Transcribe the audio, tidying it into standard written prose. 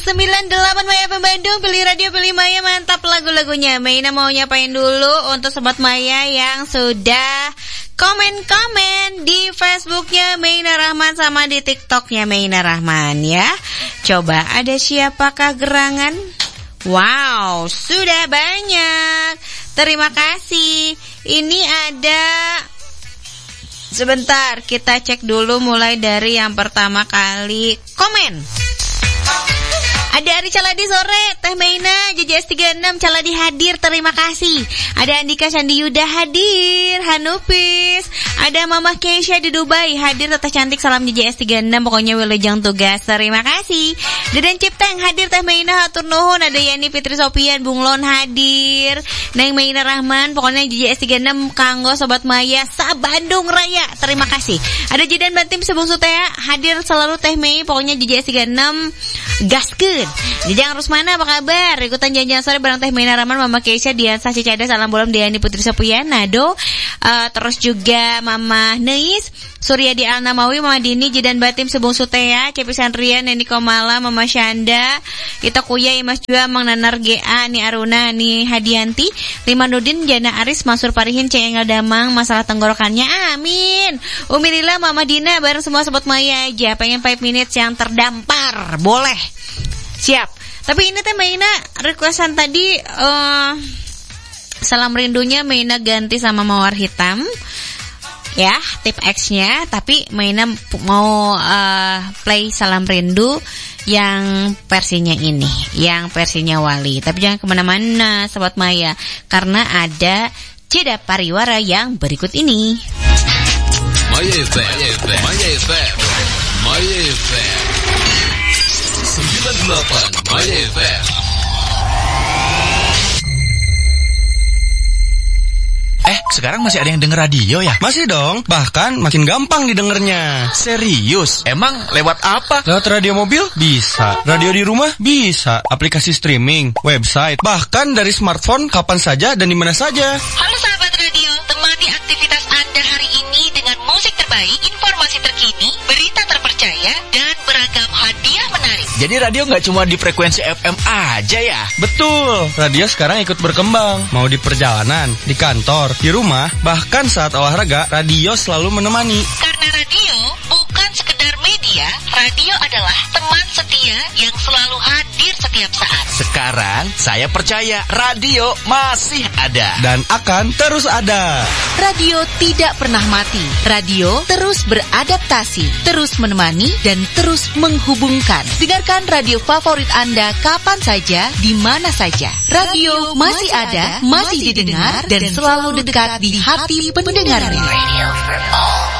98 Maya Bandung, pilih radio, pilih Maya, mantap lagu-lagunya. Maina mau nyapain dulu untuk Sobat Maya yang sudah komen-komen di Facebooknya Maina Rahman sama di TikToknya Maina Rahman ya. Coba ada siapakah gerangan? Wow, sudah banyak. Terima kasih. Ini ada, sebentar kita cek dulu mulai dari yang pertama kali komen. Ada Ari Caladi sore, Teh Maina, JJS 36 Caladi hadir, terima kasih. Ada Andika Sandi Yuda hadir, Hanupis. Ada Mama Keisha di Dubai hadir, teteh cantik, salam JJS 36, pokoknya wilujeng tugas, terima kasih. Deden Cipteng hadir, Teh Maina hatur nuhun. Ada Yani Fitri Sopian, Bunglon hadir, Neng Maina Rahman, pokoknya JJS 36 kanggo Sobat Maya sa Bandung Raya, terima kasih. Ada Jidan Bantim Sebung Sutea hadir selalu, Teh Mei, pokoknya JJS 36 gaskeun. Jajang Rusmana apa kabar? Ikutan janjian sore bareng Teh Maina Rahman, Mama Keisha, Dian Sasi Cada, salam bolam Diani Putri Sopian, Nado, terus juga Mama Neis, Suryadi Al-Namawi, Mama Dini, Jidan Batim Sebung Sutea, Cepi Sandrian, Neni Komala, Mama Syanda, Ita Kuya, Imas Jua, Mang Nanar GA, Ni Aruna, Ni Hadianti, Lima Nudin, Jana Aris, Masur Parihin, Cengel Damang, masalah tenggorokannya, amin. Umi Lila, Mama Dina, bareng semua Sobat Maya aja, pengen 5 minutes yang terdampar, boleh. Siap. Tapi ini Teh Maina requestan tadi salam rindunya Maina ganti sama mawar hitam. Ya, tip X-nya, tapi Maina mau play salam rindu yang versinya ini, yang versinya Wali. Tapi jangan kemana-mana Sobat Maya, karena ada jeda pariwara yang berikut ini. Maya FM, Maya FM, Maya FM 98 Maya FM. Sekarang masih ada yang denger radio ya? Masih dong, bahkan makin gampang didengarnya. Serius? Emang lewat apa? Lewat radio mobil? Bisa. Radio di rumah? Bisa. Aplikasi streaming, website, bahkan dari smartphone kapan saja dan di mana saja. Halo sahabat radio, temani aktivitas Anda hari ini dengan musik terbaik, informasi terkini, berita terpercaya, dan beragam hadiah menarik. Jadi radio nggak cuma di frekuensi FM aja ya? Betul, radio sekarang ikut berkembang. Mau di perjalanan, di kantor, di rumah, bahkan saat olahraga, radio selalu menemani. Karena radio bukan sekedar media, radio adalah teman setia yang selalu hadir setiap saat. Sekarang saya percaya radio masih ada dan akan terus ada. Radio tidak pernah mati. Radio terus beradaptasi, terus menemani, dan terus menghubungkan. Dengarkan radio favorit Anda kapan saja, di mana saja. Radio masih ada, masih didengar, dan selalu dekat di hati pendengarnya. Radio for all.